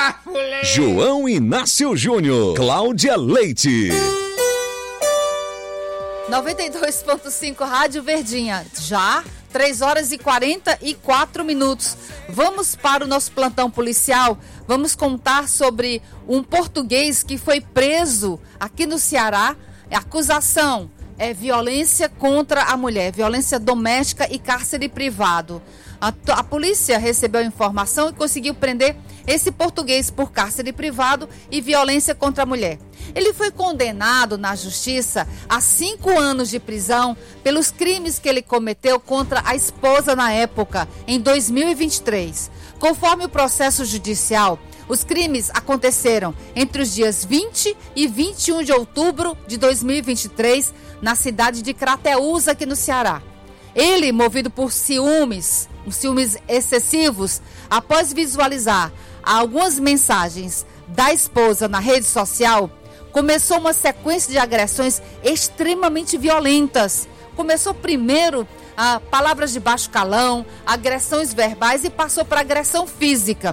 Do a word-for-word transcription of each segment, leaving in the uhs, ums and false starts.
João Inácio Júnior, Cláudia Leite. noventa e dois ponto cinco Rádio Verdinha. Já três horas e quarenta e quatro minutos. Vamos para o nosso plantão policial. Vamos contar sobre um português que foi preso aqui no Ceará. A acusação é violência contra a mulher, violência doméstica e cárcere privado. A, a polícia recebeu a informação e conseguiu prender esse português por cárcere privado e violência contra a mulher. Ele foi condenado na justiça a cinco anos de prisão pelos crimes que ele cometeu contra a esposa na época, em dois mil e vinte e três. Conforme o processo judicial, os crimes aconteceram entre os dias vinte e vinte e um de outubro de dois mil e vinte e três, na cidade de Crateús, aqui no Ceará. Ele, movido por ciúmes, ciúmes excessivos, após visualizar algumas mensagens da esposa na rede social, começou uma sequência de agressões extremamente violentas. Começou primeiro a palavras de baixo calão, agressões verbais e passou para agressão física.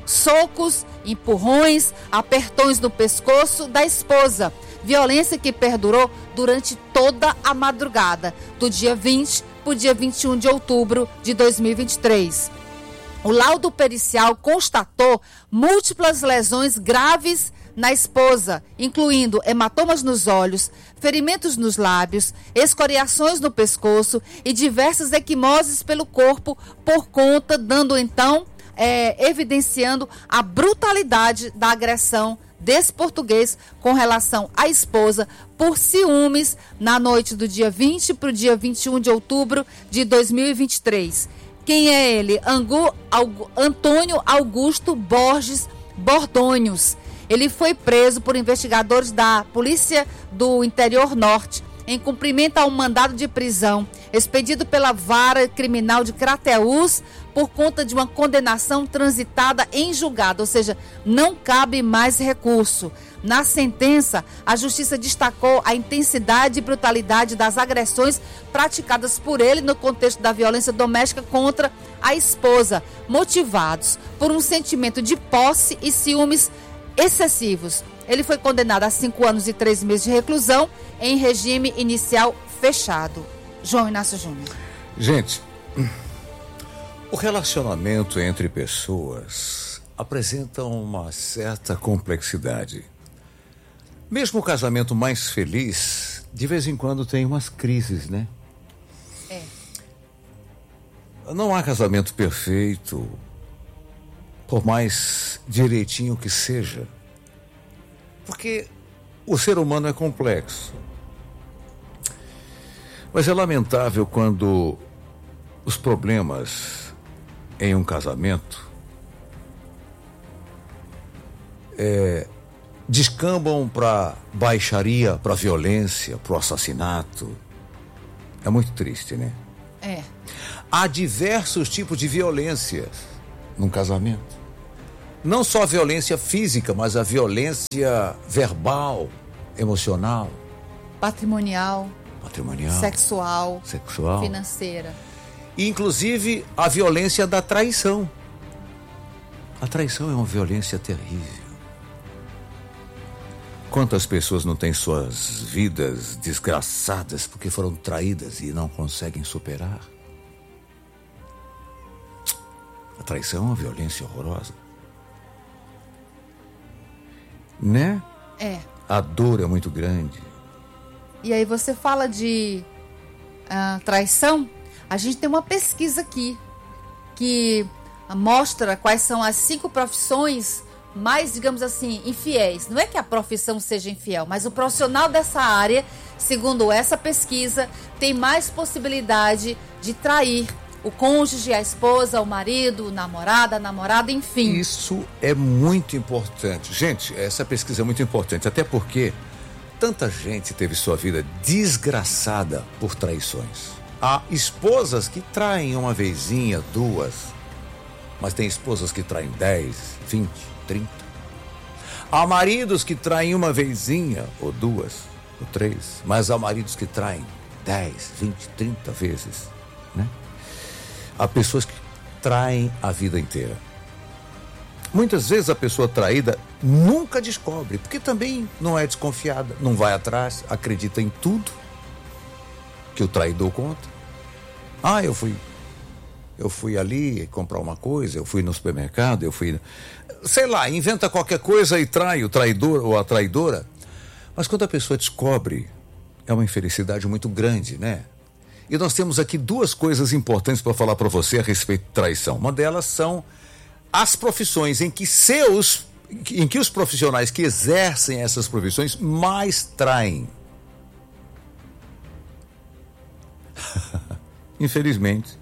Socos, empurrões, apertões no pescoço da esposa. Violência que perdurou durante toda a madrugada, do dia vinte para o dia vinte e um de outubro de dois mil e vinte e três. O laudo pericial constatou múltiplas lesões graves na esposa, incluindo hematomas nos olhos, ferimentos nos lábios, escoriações no pescoço e diversas equimoses pelo corpo por conta, dando então, é, evidenciando a brutalidade da agressão desse português com relação à esposa por ciúmes na noite do dia vinte para o dia vinte e um de outubro de dois mil e vinte e três. Quem é ele? Angu, Algu, Antônio Augusto Borges Bordonhos. Ele foi preso por investigadores da Polícia do Interior Norte em cumprimento a um mandado de prisão expedido pela Vara Criminal de Crateús por conta de uma condenação transitada em julgado, ou seja, não cabe mais recurso. Na sentença, a Justiça destacou a intensidade e brutalidade das agressões praticadas por ele no contexto da violência doméstica contra a esposa, motivados por um sentimento de posse e ciúmes excessivos. Ele foi condenado a cinco anos e três meses de reclusão em regime inicial fechado. João Inácio Júnior. Gente, o relacionamento entre pessoas apresenta uma certa complexidade. Mesmo o casamento mais feliz, de vez em quando tem umas crises, né? É. Não há casamento perfeito, por mais direitinho que seja. Porque o ser humano é complexo. Mas é lamentável quando os problemas em um casamento é, descambam para baixaria, para violência, para o assassinato. É muito triste, né? É. Há diversos tipos de violência num casamento. Não só a violência física, mas a violência verbal, emocional, patrimonial, patrimonial, sexual, sexual, financeira. E, inclusive, a violência da traição. A traição é uma violência terrível. Quantas pessoas não têm suas vidas desgraçadas porque foram traídas e não conseguem superar? A traição é uma violência horrorosa. Né? É. A dor é muito grande. E aí você fala de uh, traição. A gente tem uma pesquisa aqui que mostra quais são as cinco profissões mais, digamos assim, infiéis. Não é que a profissão seja infiel, mas o profissional dessa área, segundo essa pesquisa, tem mais possibilidade de trair o cônjuge, a esposa, o marido, o namorado, a namorada, enfim. Isso é muito importante. Gente, essa pesquisa é muito importante, até porque tanta gente teve sua vida desgraçada por traições. Há esposas que traem uma vezinha, duas, mas tem esposas que traem dez, vinte, trinta. Há maridos que traem uma vezinha, ou duas, ou três, mas há maridos que traem dez, vinte, trinta vezes, né? Há pessoas que traem a vida inteira. Muitas vezes a pessoa traída nunca descobre, porque também não é desconfiada, não vai atrás, acredita em tudo que o traidor conta. Ah, eu fui, eu fui ali comprar uma coisa, eu fui no supermercado, eu fui, sei lá, inventa qualquer coisa e trai o traidor ou a traidora. Mas quando a pessoa descobre, é uma infelicidade muito grande, né? E nós temos aqui duas coisas importantes para falar para você a respeito de traição. Uma delas são as profissões em que seus, em que os profissionais que exercem essas profissões mais traem. Infelizmente.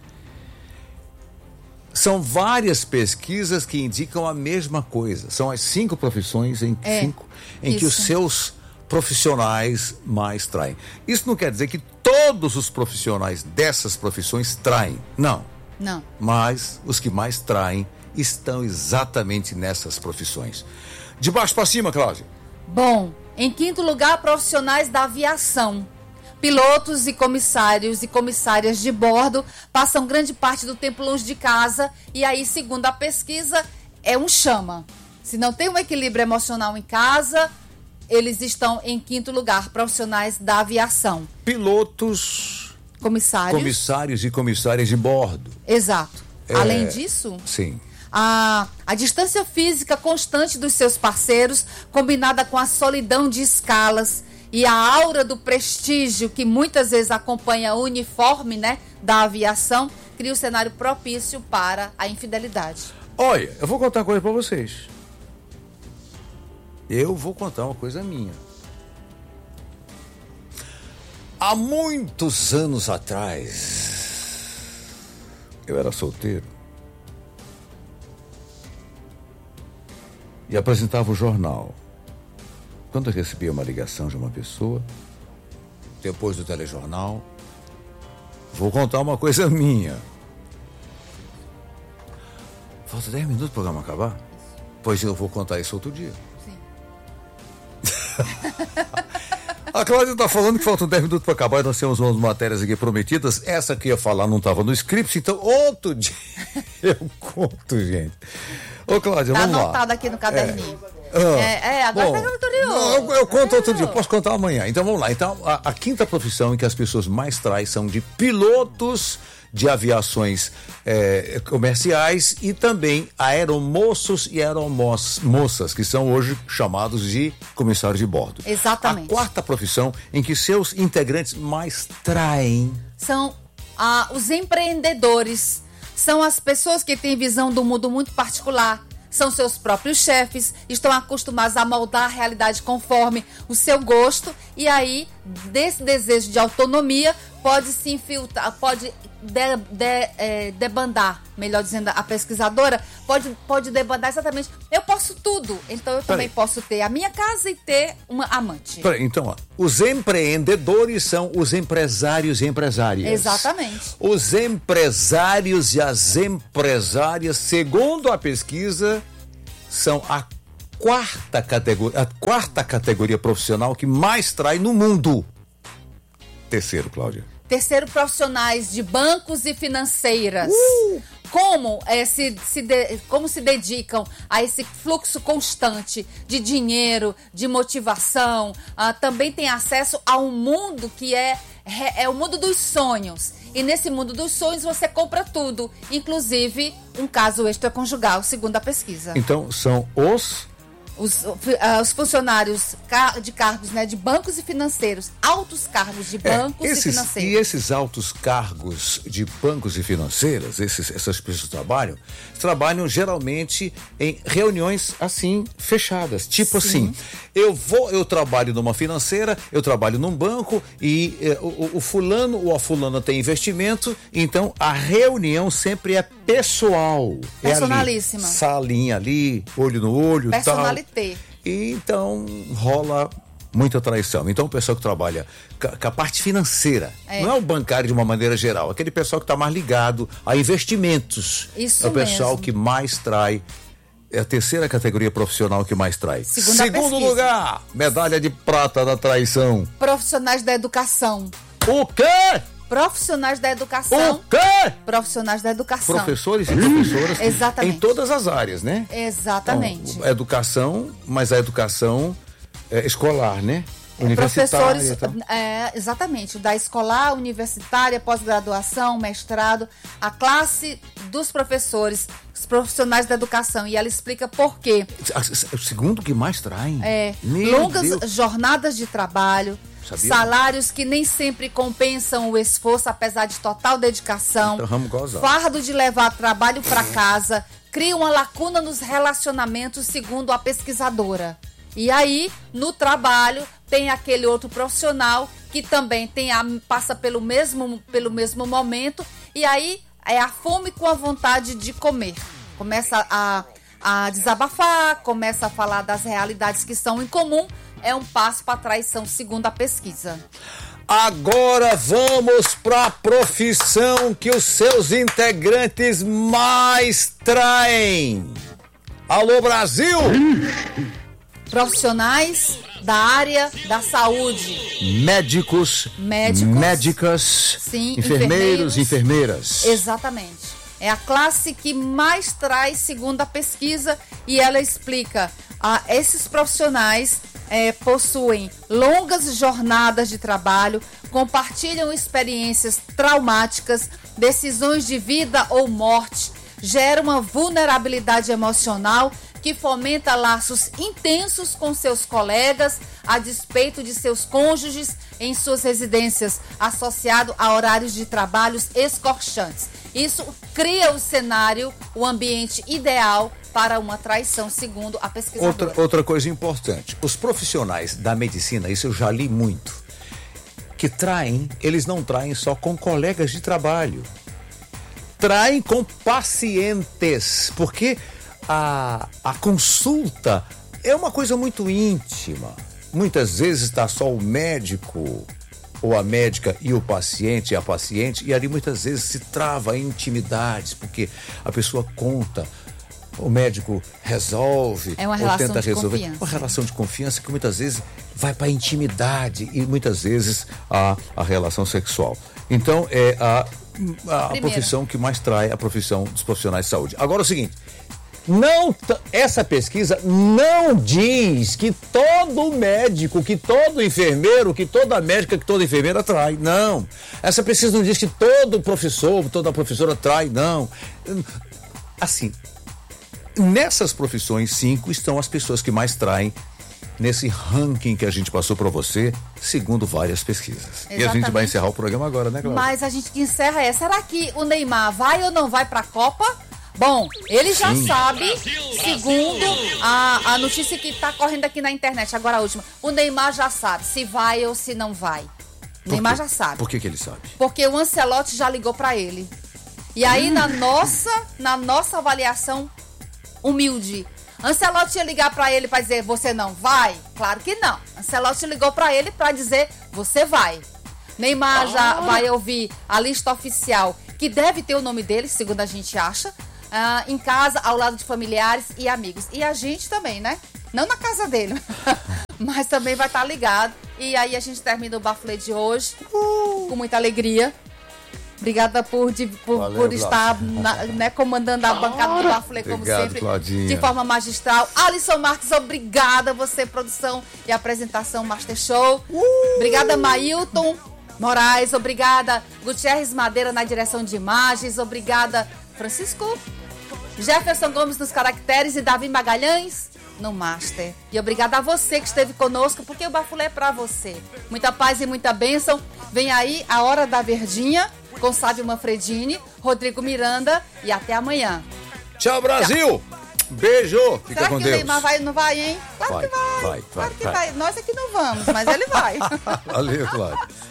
São várias pesquisas que indicam a mesma coisa. São as cinco profissões em, é, cinco, em que os seus profissionais mais traem. Isso não quer dizer que todos os profissionais dessas profissões traem. Não. Não. Mas os que mais traem estão exatamente nessas profissões. De baixo para cima, Cláudia. Bom, em quinto lugar, profissionais da aviação. Pilotos e comissários e comissárias de bordo passam grande parte do tempo longe de casa e aí, segundo a pesquisa, é um chama. Se não tem um equilíbrio emocional em casa, eles estão em quinto lugar, profissionais da aviação. Pilotos, comissários, comissários e comissárias de bordo. Exato. É... Além disso, sim. A, a distância física constante dos seus parceiros, combinada com a solidão de escalas e a aura do prestígio que muitas vezes acompanha o uniforme, né, da aviação, cria um cenário propício para a infidelidade. Olha, eu vou contar uma coisa para vocês. Eu vou contar uma coisa minha. Há muitos anos atrás, eu era solteiro e apresentava o jornal. Quando eu recebia uma ligação de uma pessoa, depois do telejornal, vou contar uma coisa minha. Falta dez minutos para o programa acabar? Pois eu vou contar isso outro dia. A Cláudia está falando que faltam dez minutos para acabar e nós temos umas matérias aqui prometidas. Essa que eu ia falar não estava no script, então outro dia eu conto, gente. Ô, Cláudia, tá vamos lá. Tá anotado aqui no caderninho. É, é, é agora bom, pega no não, eu, eu conto outro dia, posso contar amanhã. Então vamos lá. Então, a, a quinta profissão em que as pessoas mais traem são de pilotos de aviações é, comerciais e também aeromoços e aeromoças, que são hoje chamados de comissários de bordo. Exatamente. A quarta profissão em que seus integrantes mais traem são ah, os empreendedores. São as pessoas que têm visão do mundo muito particular. São seus próprios chefes, estão acostumados a moldar a realidade conforme o seu gosto e aí, desse desejo de autonomia, pode se infiltrar, pode de, de, é, debandar, melhor dizendo, a pesquisadora, pode, pode debandar exatamente, eu posso tudo, então eu também posso ter a minha casa e ter uma amante. Peraí, então, ó, os empreendedores são os empresários e empresárias. Exatamente. Os empresários e as empresárias, segundo a pesquisa, são a quarta categoria, a quarta categoria profissional que mais trai no mundo. Terceiro, Cláudia. Terceiro, profissionais de bancos e financeiras. Uh! Como, é, se, se de, como se dedicam a esse fluxo constante de dinheiro, de motivação. Ah, também tem acesso a um mundo que é, é o mundo dos sonhos. E nesse mundo dos sonhos você compra tudo, inclusive um caso extraconjugal, segundo a pesquisa. Então, são os... Os, uh, os funcionários de cargos, né, de bancos e financeiros, altos cargos de bancos é, esses, e financeiros. E esses altos cargos de bancos e financeiras, esses, essas pessoas trabalham, trabalham geralmente em reuniões assim, fechadas. Tipo Sim. assim, eu vou, eu trabalho numa financeira, eu trabalho num banco e eh, o, o fulano ou a fulana tem investimento, então a reunião sempre é pessoal. Personalíssima. É ali, salinha ali, olho no olho, Personalité. tal. E então rola muita traição. Então o pessoal que trabalha com a parte financeira, é. não é o bancário de uma maneira geral, aquele pessoal que está mais ligado a investimentos. Isso é o pessoal mesmo. que mais trai. É a terceira categoria profissional que mais trai. Segundo, Segundo lugar, medalha de prata da traição. Profissionais da educação. O quê? Profissionais da educação. O quê? Profissionais da educação. Professores e professoras. Exatamente. Em todas as áreas, né? Exatamente. Então, educação, mas a educação é, escolar, né? Universitária. Professores, então. é, exatamente, da escolar, universitária, pós-graduação, mestrado, a classe dos professores, os profissionais da educação. E ela explica por quê. O segundo que mais traem. É, Meu longas Deus. jornadas de trabalho, Sabia? Salários que nem sempre compensam o esforço, apesar de total dedicação, Então, vamos gozar. fardo de levar trabalho para casa, cria uma lacuna nos relacionamentos, segundo a pesquisadora. E aí, no trabalho, tem aquele outro profissional que também tem a, passa pelo mesmo, pelo mesmo momento, e aí é a fome com a vontade de comer. Começa a, a desabafar, começa a falar das realidades que são em comum, é um passo para a traição, segundo a pesquisa. Agora vamos para a profissão que os seus integrantes mais traem. Alô, Brasil! Profissionais da área da saúde. Médicos, Médicos, médicas, sim, enfermeiros, enfermeiros. enfermeiras. Exatamente. É a classe que mais traz, segundo a pesquisa, e ela explica, ah, esses profissionais é, possuem longas jornadas de trabalho, compartilham experiências traumáticas, decisões de vida ou morte, geram uma vulnerabilidade emocional que fomenta laços intensos com seus colegas, a despeito de seus cônjuges em suas residências, associado a horários de trabalhos escorchantes. Isso cria o cenário, o ambiente ideal para uma traição, segundo a pesquisadora. Outra, outra coisa importante, os profissionais da medicina, isso eu já li muito, que traem, eles não traem só com colegas de trabalho, traem com pacientes, porque a, a consulta é uma coisa muito íntima. Muitas vezes está só o médico ou a médica e o paciente e a paciente, e ali muitas vezes se trava intimidades, porque a pessoa conta, o médico resolve, é uma ou relação tenta de resolver. confiança. Uma relação de confiança que muitas vezes vai para a intimidade e muitas vezes a, a relação sexual. Então é a, a profissão que mais trai, a profissão dos profissionais de saúde. Agora é o seguinte, não, essa pesquisa não diz que todo médico, que todo enfermeiro, que toda médica, que toda enfermeira trai, não. Essa pesquisa não diz que todo professor, toda professora trai, não. Assim, nessas profissões, cinco, estão as pessoas que mais traem nesse ranking que a gente passou para você, segundo várias pesquisas. Exatamente. E a gente vai encerrar o programa agora, né, Cláudia? Mas a gente que encerra é, será que o Neymar vai ou não vai para a Copa? Bom, ele já Sim. sabe, segundo a, a notícia que está correndo aqui na internet, agora a última, o Neymar já sabe se vai ou se não vai. O Neymar já sabe. Por que que ele sabe? Porque o Ancelotti já ligou para ele. E aí, hum. na nossa, na nossa avaliação humilde, Ancelotti ia ligar para ele para dizer, você não vai? Claro que não. Ancelotti ligou para ele para dizer, você vai. Neymar ah. já vai ouvir a lista oficial, que deve ter o nome dele, segundo a gente acha, Uh, em casa, ao lado de familiares e amigos. E a gente também, né? Não na casa dele, mas também vai estar ligado. E aí a gente termina o Bafulê de hoje uh, com muita alegria. Obrigada por, de, por, Valeu, por estar na, né, comandando a bancada do Bafulê, como Obrigado, sempre, Claudinha. De forma magistral. Alisson Marques, obrigada você, produção e apresentação Master Show. Uh! Obrigada, Mailton Moraes. Obrigada, Gutierrez Madeira na direção de imagens. Obrigada, Francisco Jefferson Gomes nos caracteres e Davi Magalhães no Master. E obrigada a você que esteve conosco, porque o Bafulé é pra você. Muita paz e muita bênção. Vem aí a Hora da Verdinha com Sávio Manfredini, Rodrigo Miranda e até amanhã. Tchau, Brasil! Tchau. Beijo! Fica Será com que Deus. o Neymar vai, não vai, hein? Claro vai, que vai. Vai, vai, claro que vai. vai. Nós aqui não vamos, mas ele vai. Valeu, Cláudio.